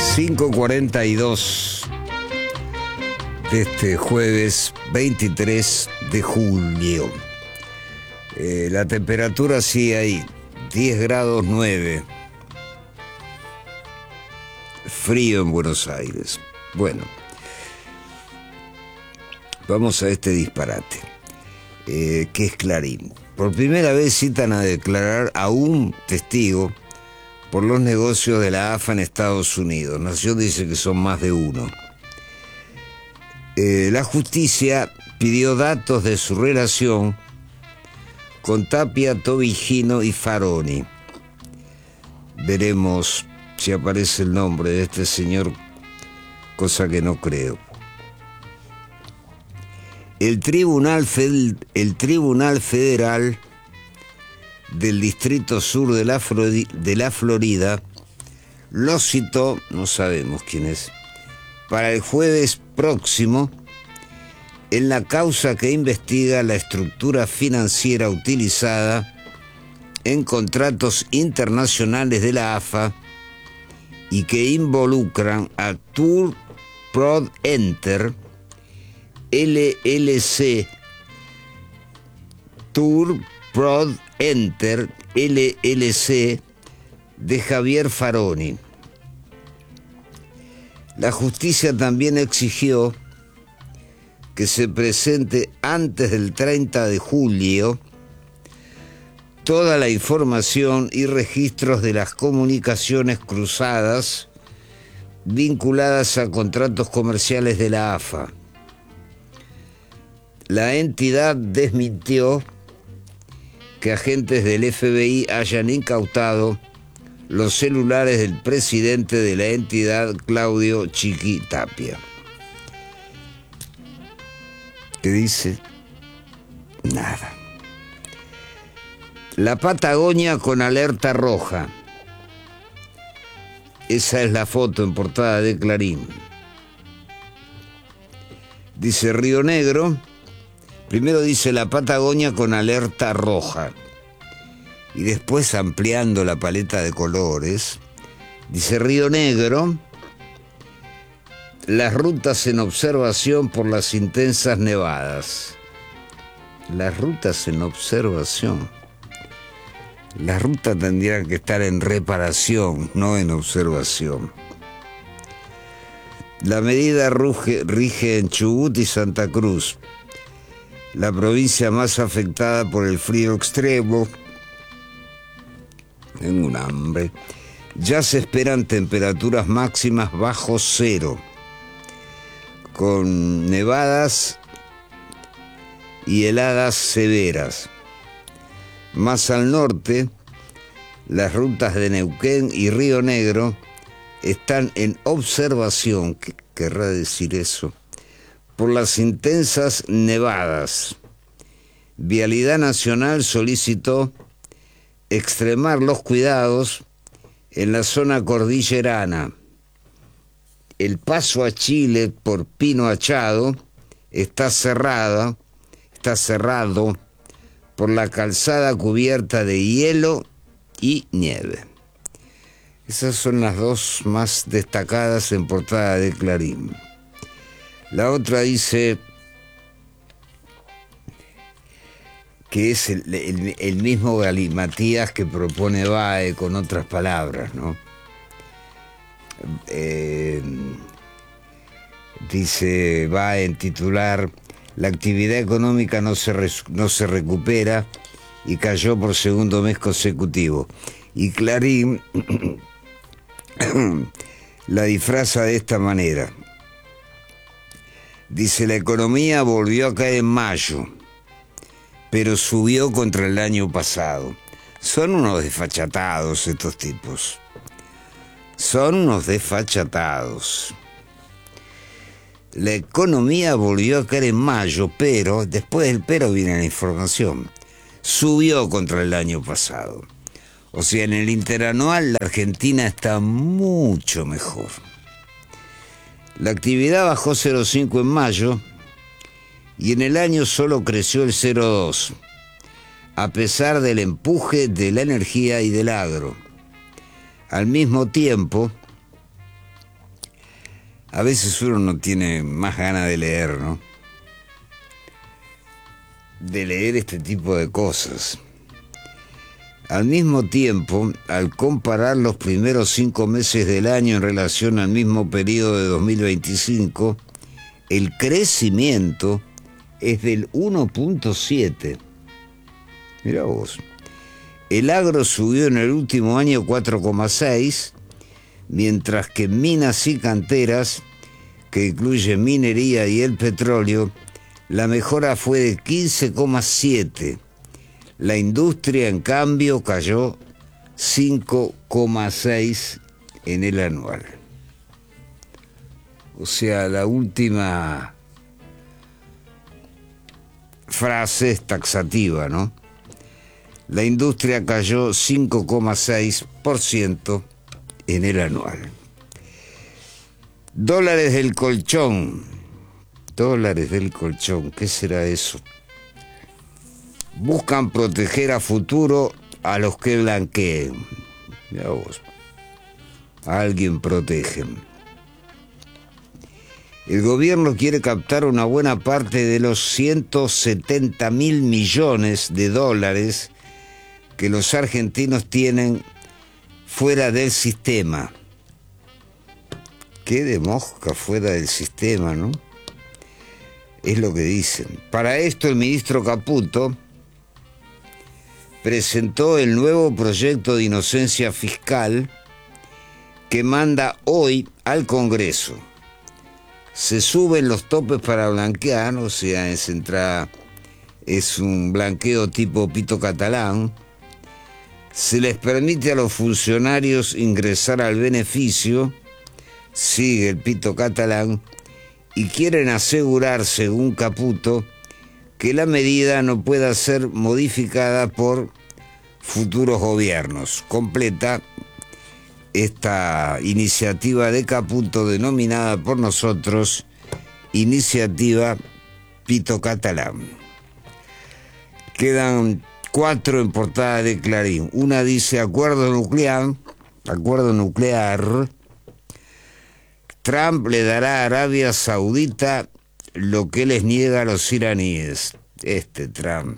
5:42 de este jueves 23 de julio. La temperatura sigue ahí, 10 grados 9. Frío en Buenos Aires. Bueno, vamos a este disparate, que es Clarín. Por primera vez citan a declarar a un testigo por los negocios de la AFA en Estados Unidos. Nación dice que son más de uno. La justicia pidió datos de su relación con Tapia, Tobigino y Faroni. Veremos si aparece el nombre de este señor, cosa que no creo. El Tribunal Federal del Distrito Sur de la Florida lo citó, no sabemos quién es, para el jueves próximo en la causa que investiga la estructura financiera utilizada en contratos internacionales de la AFA y que involucran a Tour Prod Enter LLC, Tour Prod Enter LLC de Javier Faroni. La justicia también exigió que se presente antes del 30 de julio toda la información y registros de las comunicaciones cruzadas vinculadas a contratos comerciales de la AFA. La entidad desmintió que agentes del FBI hayan incautado los celulares del presidente de la entidad, Claudio Chiqui Tapia. ¿Qué dice? Nada. La Patagonia con alerta roja. Esa es la foto en portada de Clarín. Dice Río Negro. Primero dice la Patagonia con alerta roja. Y después, ampliando la paleta de colores, dice Río Negro, las rutas en observación por las intensas nevadas. Las rutas en observación. Las rutas tendrían que estar en reparación, no en observación. La medida rige en Chubut y Santa Cruz, la provincia más afectada por el frío extremo. Tengo un hambre. Ya se esperan temperaturas máximas bajo cero, con nevadas y heladas severas. Más al norte, las rutas de Neuquén y Río Negro están en observación. ¿Qué querrá decir eso? Por las intensas nevadas. Vialidad Nacional solicitó extremar los cuidados en la zona cordillerana. El paso a Chile por Pino Achado está cerrado por la calzada cubierta de hielo y nieve. Esas son las dos más destacadas en portada de Clarín. La otra dice que es el mismo galimatías que propone BAE con otras palabras, ¿no? Dice BAE en titular: la actividad económica no se recupera y cayó por segundo mes consecutivo. Y Clarín la disfraza de esta manera. Dice: la economía volvió a caer en mayo, pero subió contra el año pasado. Son unos desfachatados estos tipos. Son unos desfachatados. La economía volvió a caer en mayo, pero, después del pero viene la información, subió contra el año pasado. O sea, en el interanual la Argentina está mucho mejor. La actividad bajó 0,5 en mayo y en el año solo creció el 0,2, a pesar del empuje de la energía y del agro. Al mismo tiempo, A veces uno no tiene más ganas de leer, ¿no? De leer este tipo de cosas. Al mismo tiempo, al comparar los primeros 5 meses del año en relación al mismo periodo de 2025, el crecimiento es del 1.7. Mirá vos. El agro subió en el último año 4,6, mientras que minas y canteras, que incluye minería y el petróleo, la mejora fue de 15,7. La industria, en cambio, cayó 5,6 en el anual. O sea, la última frase es taxativa, ¿no? La industria cayó 5,6% en el anual. Dólares del colchón. Dólares del colchón, ¿qué será eso? Buscan proteger a futuro a los que blanqueen. Ya vos. A alguien protegen. El gobierno quiere captar una buena parte de los 170.000 millones de dólares que los argentinos tienen fuera del sistema. Qué de mosca fuera del sistema, ¿no? Es lo que dicen. Para esto el ministro Caputo presentó el nuevo proyecto de inocencia fiscal que manda hoy al Congreso. Se suben los topes para blanquear, o sea, es un blanqueo tipo pito catalán. Se les permite a los funcionarios ingresar al beneficio, sigue el pito catalán, y quieren asegurar, según Caputo, que la medida no pueda ser modificada por futuros gobiernos. Completa esta iniciativa de Caputo, denominada por nosotros Iniciativa Pito Catalán. Quedan 4 en portada de Clarín. Una dice acuerdo nuclear. Trump le dará a Arabia Saudita lo que les niega a los iraníes. Trump.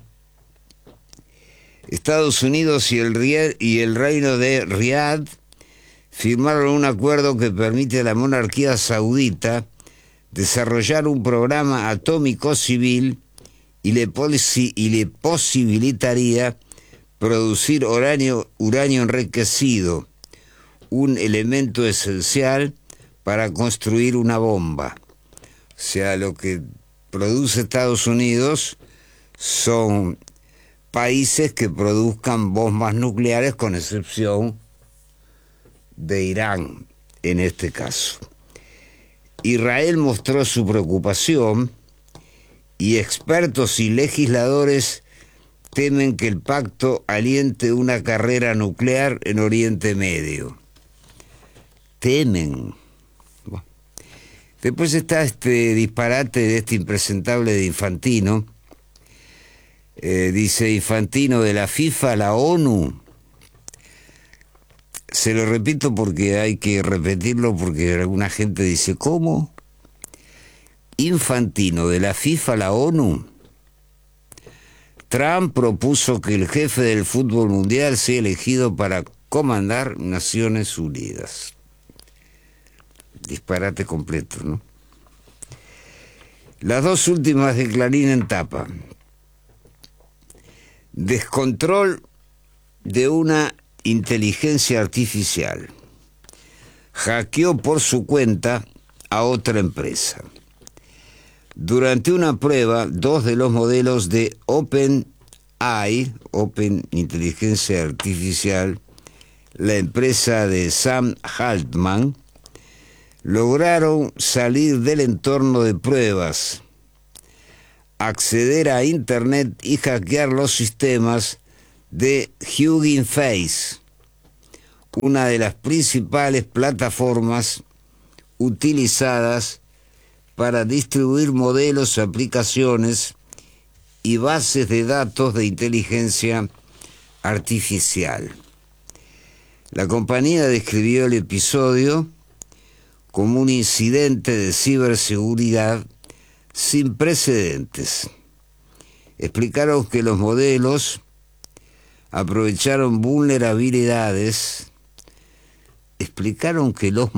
Estados Unidos y el reino de Riad firmaron un acuerdo que permite a la monarquía saudita desarrollar un programa atómico civil y le posibilitaría producir uranio enriquecido, un elemento esencial para construir una bomba. O sea, lo que produce Estados Unidos son países que produzcan bombas nucleares, con excepción de Irán, en este caso. Israel mostró su preocupación y expertos y legisladores temen que el pacto aliente una carrera nuclear en Oriente Medio. Temen. Bueno. Después está este disparate de este impresentable de Infantino. Dice Infantino de la FIFA a la ONU. Se lo repito porque hay que repetirlo, porque alguna gente dice, ¿cómo? Infantino de la FIFA a la ONU. Trump propuso que el jefe del fútbol mundial sea elegido para comandar Naciones Unidas. Disparate completo, ¿no? Las dos últimas de Clarín en tapa. Descontrol de una inteligencia artificial. Hackeó por su cuenta a otra empresa. Durante una prueba, 2 de los modelos de OpenAI, Open Inteligencia Artificial, la empresa de Sam Altman, lograron salir del entorno de pruebas, acceder a Internet y hackear los sistemas de Hugging Face, una de las principales plataformas utilizadas para distribuir modelos, aplicaciones y bases de datos de inteligencia artificial. La compañía describió el episodio como un incidente de ciberseguridad sin precedentes. Explicaron que los modelos aprovecharon vulnerabilidades, explicaron que los